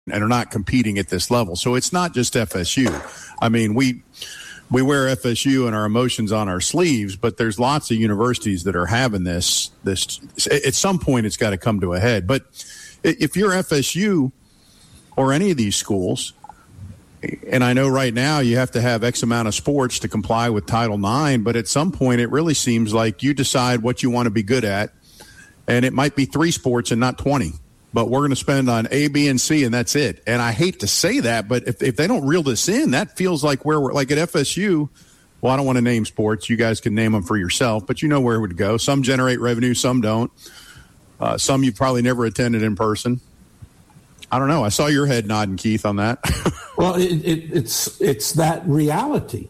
and are not competing at this level. So it's not just FSU. I mean, we wear FSU and our emotions on our sleeves, but there's lots of universities that are having this. At some point, it's got to come to a head. But if you're FSU or any of these schools, and I know right now you have to have X amount of sports to comply with Title IX, but at some point it really seems like you decide what you want to be good at, and it might be 3 sports and not 20. But we're going to spend on A, B, and C, and that's it. And I hate to say that, but if they don't reel this in, that feels like where we're – like at FSU, well, I don't want to name sports. You guys can name them for yourself, but you know where it would go. Some generate revenue, some don't. Some you've probably never attended in person. I don't know. I saw your head nodding, Keith, on that. Well, it's that reality.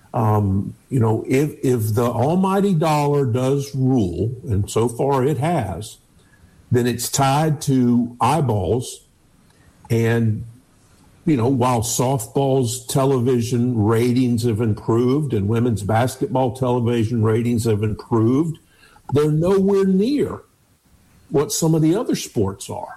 If the almighty dollar does rule, and so far it has, then it's tied to eyeballs. And, while softball's television ratings have improved and women's basketball television ratings have improved, they're nowhere near what some of the other sports are.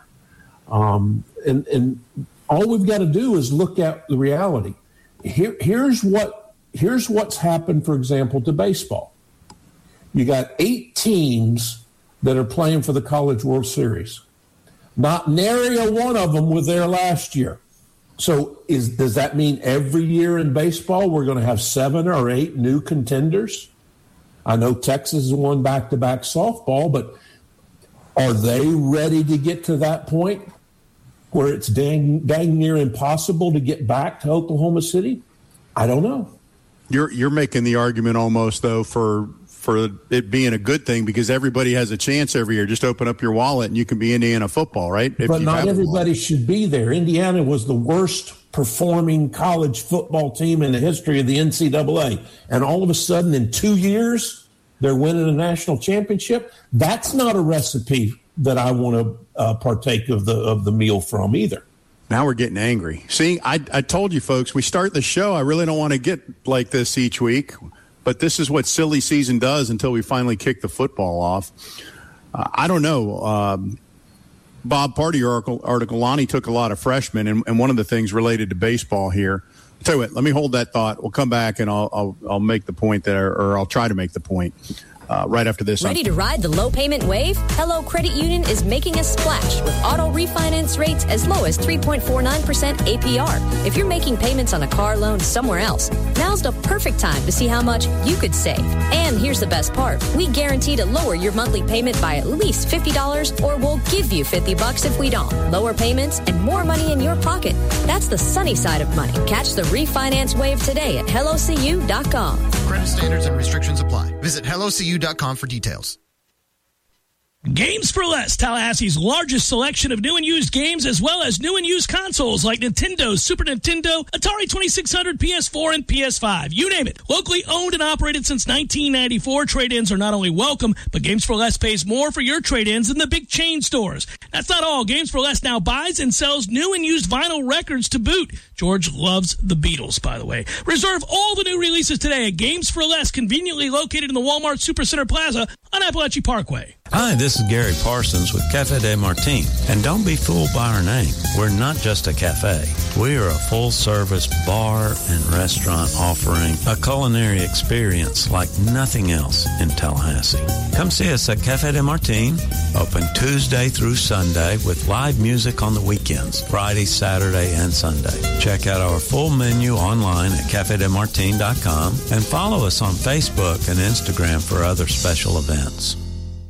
And all we've got to do is look at the reality. Here's what's happened, for example, to baseball. You got 8 teams that are playing for the College World Series. Not nary a one of them was there last year. So does that mean every year in baseball we're going to have 7 or 8 new contenders? I know Texas has won back-to-back softball, but are they ready to get to that point where it's dang near impossible to get back to Oklahoma City? I don't know. You're making the argument almost, though, for it being a good thing because everybody has a chance every year. Just open up your wallet and you can be Indiana football, right? But not everybody should be there. Indiana was the worst performing college football team in the history of the NCAA. And all of a sudden in 2 years, they're winning a national championship. That's not a recipe that I want to partake of the meal from either. Now we're getting angry. See, I told you folks, we start the show. I really don't want to get like this each week, but this is what silly season does until we finally kick the football off. I don't know. Bob, part of your article, Lonnie took a lot of freshmen, and one of the things related to baseball here. I'll tell you what, let me hold that thought. We'll come back and I'll make the point there, or I'll try to make the point. Right after this. Ready to ride the low payment wave? Hello Credit Union is making a splash with auto refinance rates as low as 3.49% APR. If you're making payments on a car loan somewhere else, now's the perfect time to see how much you could save. And here's the best part. We guarantee to lower your monthly payment by at least $50 or we'll give you $50 if we don't. Lower payments and more money in your pocket. That's the sunny side of money. Catch the refinance wave today at HelloCU.com. Credit standards and restrictions apply. Visit HelloCU.com for details. Games for Less, Tallahassee's largest selection of new and used games, as well as new and used consoles like Nintendo, Super Nintendo, Atari 2600, PS4, and PS5. You name it. Locally owned and operated since 1994, trade-ins are not only welcome, but Games for Less pays more for your trade-ins than the big chain stores. That's not all. Games for Less now buys and sells new and used vinyl records to boot. George loves the Beatles, by the way. Reserve all the new releases today at Games for Less, conveniently located in the Walmart Supercenter Plaza on Appalachian Parkway. Hi, this is Gary Parsons with Café de Martin. And don't be fooled by our name. We're not just a cafe. We are a full-service bar and restaurant offering a culinary experience like nothing else in Tallahassee. Come see us at Café de Martin, open Tuesday through Sunday with live music on the weekends, Friday, Saturday, and Sunday. Check out our full menu online at cafedemartin.com and follow us on Facebook and Instagram for other special events.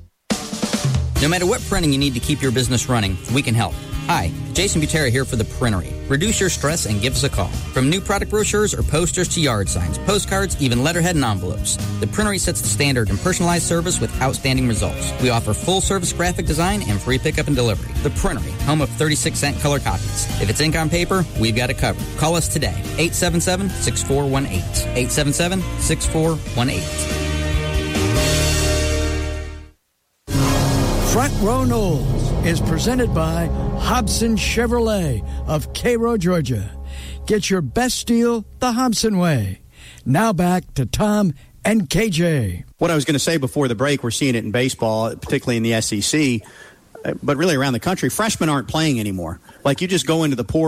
No matter what printing you need to keep your business running, we can help. Hi, Jason Butera here for The Printery. Reduce your stress and give us a call. From new product brochures or posters to yard signs, postcards, even letterhead and envelopes, The Printery sets the standard in personalized service with outstanding results. We offer full-service graphic design and free pickup and delivery. The Printery, home of 36-cent color copies. If it's ink on paper, we've got it covered. Call us today, 877-6418. 877-6418. Front Row Knowles is presented by Hobson Chevrolet of Cairo, Georgia. Get your best deal the Hobson way. Now back to Tom and KJ. What I was going to say before the break, we're seeing it in baseball, particularly in the SEC. but really around the country, freshmen aren't playing anymore. Like, you just go into the portal